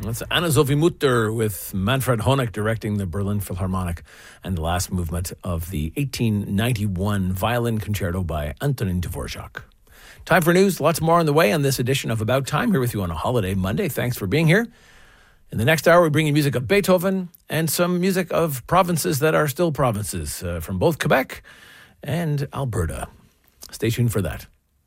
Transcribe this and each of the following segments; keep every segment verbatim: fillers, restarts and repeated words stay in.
That's Anna-Sophie Mutter with Manfred Honeck directing the Berlin Philharmonic and the last movement of the eighteen ninety-one Violin Concerto by Antonin Dvorak. Time for news. Lots more on the way on this edition of About Time. Here with you on a holiday Monday. Thanks for being here. In the next hour, we bring you music of Beethoven and some music of provinces that are still provinces uh, from both Quebec and Alberta. Stay tuned for that.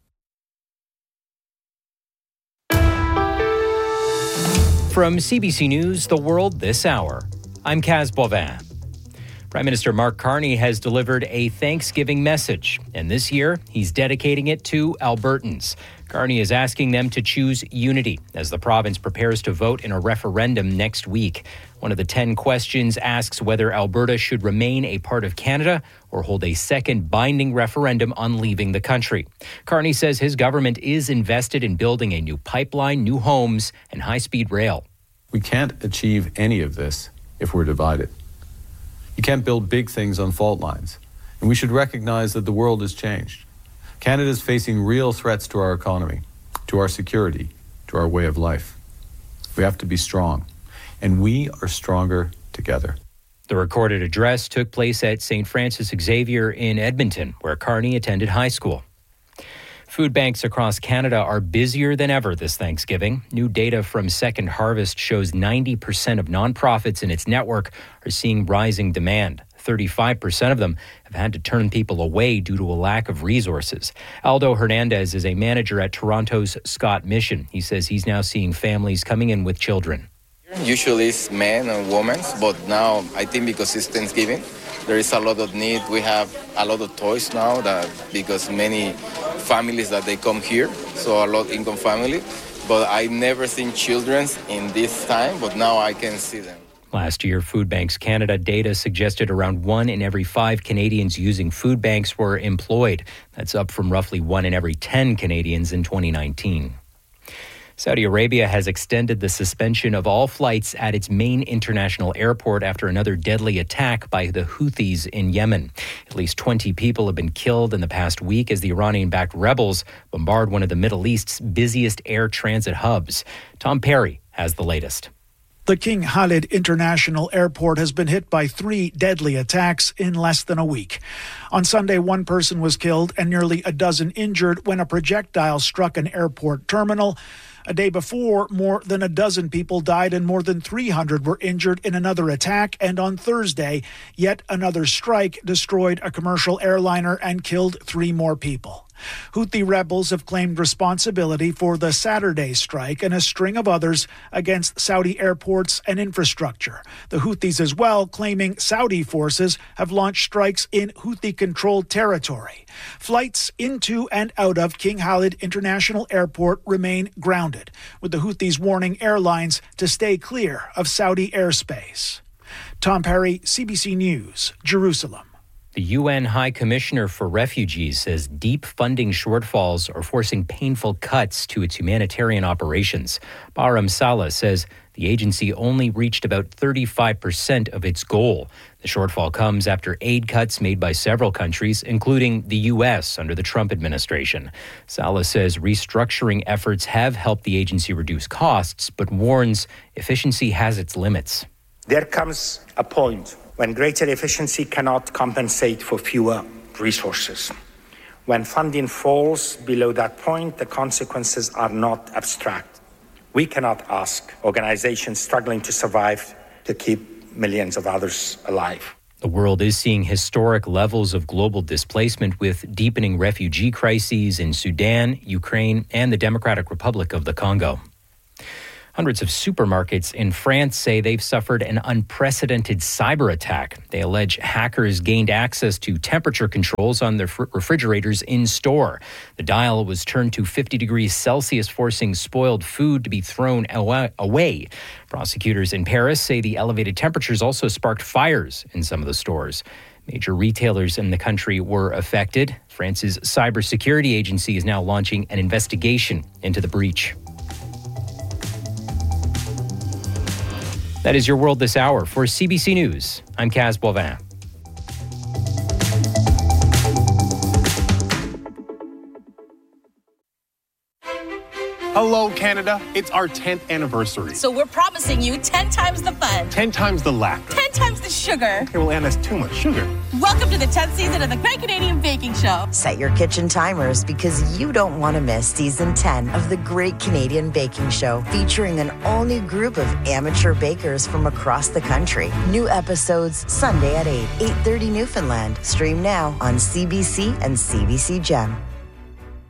From C B C News, The World This Hour, I'm Kaz Bovin. Prime Minister Mark Carney has delivered a Thanksgiving message, and this year he's dedicating it to Albertans. Carney is asking them to choose unity as the province prepares to vote in a referendum next week. One of the ten questions asks whether Alberta should remain a part of Canada or hold a second binding referendum on leaving the country. Carney says his government is invested in building a new pipeline, new homes, and high-speed rail. We can't achieve any of this if we're divided. You can't build big things on fault lines. And we should recognize that the world has changed. Canada is facing real threats to our economy, to our security, to our way of life. We have to be strong. And we are stronger together. The recorded address took place at Saint Francis Xavier in Edmonton, where Carney attended high school. Food banks across Canada are busier than ever this Thanksgiving. New data from Second Harvest shows ninety percent of nonprofits in its network are seeing rising demand. thirty-five percent of them have had to turn people away due to a lack of resources. Aldo Hernandez is a manager at Toronto's Scott Mission. He says he's now seeing families coming in with children. Usually it's men and women, but now I think because it's Thanksgiving, there is a lot of need. We have a lot of toys now that because many families that they come here, so a lot income family. But I never seen children in this time, but now I can see them. Last year, Food Banks Canada data suggested around one in every five Canadians using food banks were employed. That's up from roughly one in every ten Canadians in twenty nineteen. Saudi Arabia has extended the suspension of all flights at its main international airport after another deadly attack by the Houthis in Yemen. At least twenty people have been killed in the past week as the Iranian-backed rebels bombard one of the Middle East's busiest air transit hubs. Tom Perry has the latest. The King Khalid International Airport has been hit by three deadly attacks in less than a week. On Sunday, one person was killed and nearly a dozen injured when a projectile struck an airport terminal. A day before, more than a dozen people died and more than three hundred were injured in another attack. And on Thursday, yet another strike destroyed a commercial airliner and killed three more people. Houthi rebels have claimed responsibility for the Saturday strike and a string of others against Saudi airports and infrastructure. The Houthis as well claiming Saudi forces have launched strikes in Houthi-controlled territory. Flights into and out of King Khalid International Airport remain grounded, with the Houthis warning airlines to stay clear of Saudi airspace. Tom Perry, C B C News, Jerusalem. The U N High Commissioner for Refugees says deep funding shortfalls are forcing painful cuts to its humanitarian operations. Bahram Saleh says the agency only reached about thirty-five percent of its goal. The shortfall comes after aid cuts made by several countries, including the U S under the Trump administration. Saleh says restructuring efforts have helped the agency reduce costs, but warns efficiency has its limits. There comes a point when greater efficiency cannot compensate for fewer resources. When funding falls below that point, the consequences are not abstract. We cannot ask organizations struggling to survive to keep millions of others alive. The world is seeing historic levels of global displacement with deepening refugee crises in Sudan, Ukraine, and the Democratic Republic of the Congo. Hundreds of supermarkets in France say they've suffered an unprecedented cyber attack. They allege hackers gained access to temperature controls on their refrigerators in store. The dial was turned to fifty degrees Celsius, forcing spoiled food to be thrown away. Prosecutors in Paris say the elevated temperatures also sparked fires in some of the stores. Major retailers in the country were affected. France's cybersecurity agency is now launching an investigation into the breach. That is your world this hour. For C B C News, I'm Kaz Bovin. Hello, Canada. It's our tenth anniversary. So we're promising you ten times the fun. ten times the laughter. ten times the sugar. Okay, well, Anne, that's too much sugar. Welcome to the tenth season of the Great Canadian Baking Show. Set your kitchen timers because you don't want to miss season ten of the Great Canadian Baking Show, featuring an all-new group of amateur bakers from across the country. New episodes Sunday at eight, eight thirty Newfoundland. Stream now on C B C and C B C Gem.